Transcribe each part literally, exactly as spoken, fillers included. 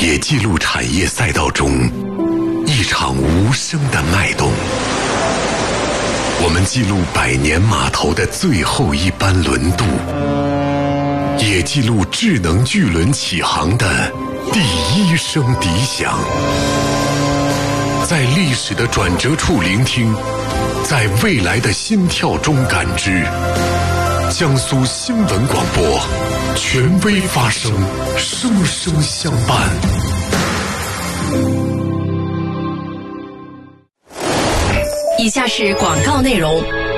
也记录产业赛道中一场无声的脉动。我们记录百年码头的最后一班轮渡，也记录智能巨轮起航的第一声笛响。在历史的转折处聆听，在未来的心跳中感知。江苏新闻广播，权威发声，声声相伴。 以下是广告内容。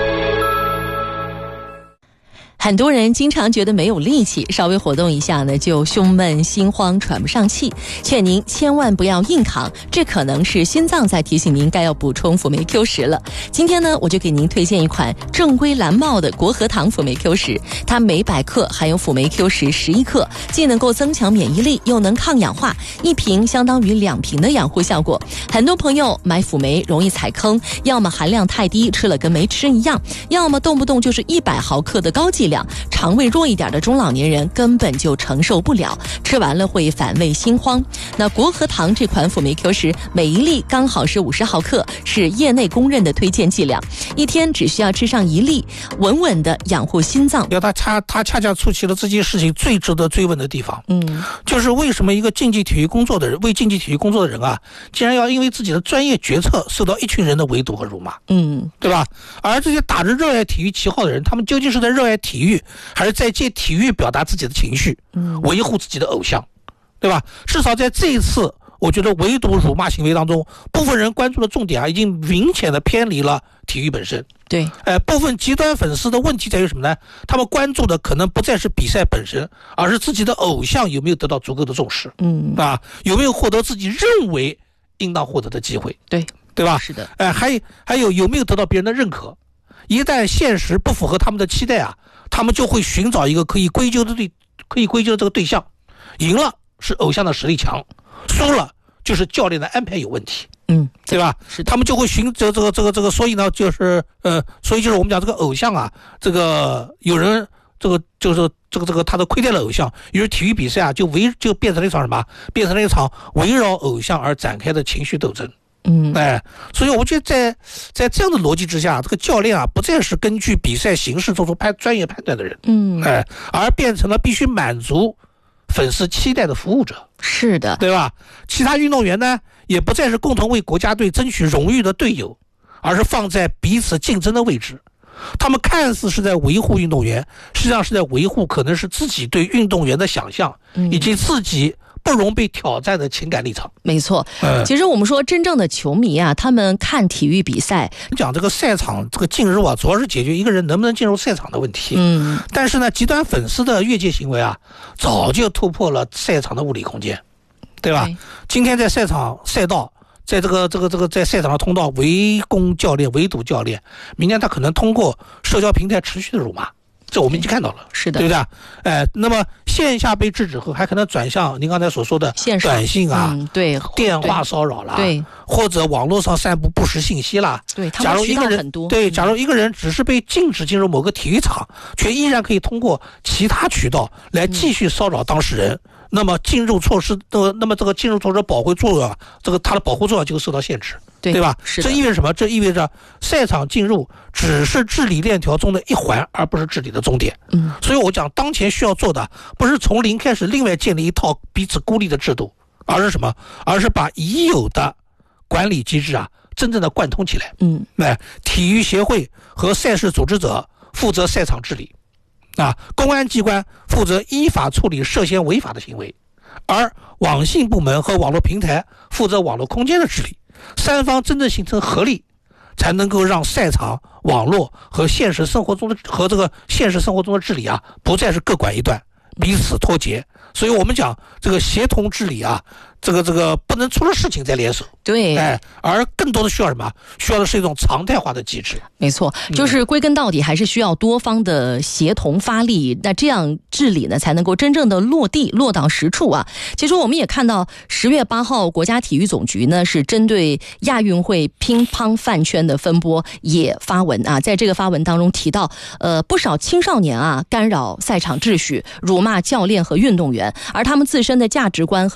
很多人经常觉得没有力气，稍微活动一下呢就胸闷心慌喘不上气，劝您千万不要硬扛，这可能是心脏在提醒您该要补充辅酶 Q 十了。今天呢我就给您推荐一款正规蓝帽的国和堂辅酶 Q 十，它每百克含有辅酶 Q 十十一克，既能够增强免疫力又能抗氧化，一瓶相当于两瓶的养护效果。很多朋友买辅酶容易踩坑，要么含量太低，吃了跟没吃一样，要么动不动就是一百毫克的高剂量，肠胃弱一点的中老年人根本就承受不了，吃完了会反胃心慌。那国和堂这款辅酶 Q 十每一粒刚好是五十毫克，是业内公认的推荐剂量，一天只需要吃上一粒，稳稳的养护心脏。 他恰他恰恰触及了这件事情最值得追问的地方， 嗯， 就是为什么一个竞技体育工作的人，为竞技体育工作的人啊，竟然要因为自己的专业决策受到一群人的围堵和辱骂， 嗯， 对吧？而这些打着热爱体育旗号的人，他们究竟是在热爱体育，还是在借体育表达自己的情绪， 嗯， 维护自己的偶像，对吧？至少在这一次，我觉得围堵辱骂行为当中，部分人关注的重点啊，已经明显的偏离了体育本身。 对， 呃，部分极端粉丝的问题在于什么呢？他们关注的可能不再是比赛本身，而是自己的偶像有没有得到足够的重视， 嗯， 啊，有没有获得自己认为应当获得的机会， 对， 对吧？ 是的， 呃，还还有有没有得到别人的认可？一旦现实不符合他们的期待啊，他们就会寻找一个可以归咎的对，可以归咎的这个对象。赢了是偶像的实力强，输了就是教练的安排有问题， 嗯， 对吧？ 是的， 他们就会寻这这个这个这个，所以呢，就是呃，所以就是我们讲这个偶像啊，这个有人这个就是这个这个他的亏待了偶像，于是体育比赛啊就围就变成了一场什么？变成了一场围绕偶像而展开的情绪斗争。 嗯， 哎，所以我觉得在在这样的逻辑之下，这个教练啊不再是根据比赛形势做出判专业判断的人， 嗯， 哎，而变成了必须满足粉丝期待的服务者。 是的， 对吧？其他运动员呢，也不再是共同为国家队争取荣誉的队友，而是放在彼此竞争的位置。他们看似是在维护运动员，实际上是在维护可能是自己对运动员的想象， 嗯， 以及自己不容被挑战的情感立场。 没错， 嗯， 其实我们说真正的球迷啊，他们看体育比赛， 讲这个赛场这个进入啊，主要是解决一个人能不能进入赛场的问题。 嗯， 但是呢，极端粉丝的越界行为啊，早就突破了赛场的物理空间，对吧？ 对， 今天在赛场赛道，在这个这个这个在赛场的通道围攻教练、围堵教练，明天他可能通过社交平台持续的辱骂。这我们已经看到了， 是的， 对不对？哎，那么线下被制止后，还可能转向您刚才所说的短信啊， 嗯，对， 电话骚扰啦， 对， 或者网络上散布不实信息啦。 对， 假如一个人很多， 对，假如一个人只是被禁止进入某个体育场，却依然可以通过其他渠道来继续骚扰当事人。嗯，那么进入措施的，那么这个进入措施保护作用，这个它的保护作用就会受到限制， 对， 对吧？ 是这意味着什么？这意味着赛场进入只是治理链条中的一环，而不是治理的终点。 嗯， 所以我讲，当前需要做的不是从零开始另外建立一套彼此孤立的制度，而是什么？而是把已有的管理机制啊，真正的贯通起来。 嗯， 哎，体育协会和赛事组织者负责赛场治理。啊，公安机关负责依法处理涉嫌违法的行为，而网信部门和网络平台负责网络空间的治理，三方真正形成合力，才能够让赛场、网络和现实生活中的和这个现实生活中的治理啊，不再是各管一段，彼此脱节。所以我们讲这个协同治理啊，这个这个不能出了事情再联手， 对， 哎，而更多的需要什么？需要的是一种常态化的机制。 没错，就是归根到底还是需要多方的协同发力，那这样治理呢才能够真正的落地落到实处啊。其实我们也看到十月八号国家体育总局呢是针对亚运会乒乓饭圈的风波也发文啊，在这个发文当中提到，呃，不少青少年啊干扰赛场秩序，辱骂教练和运动员，而他们自身的价值观和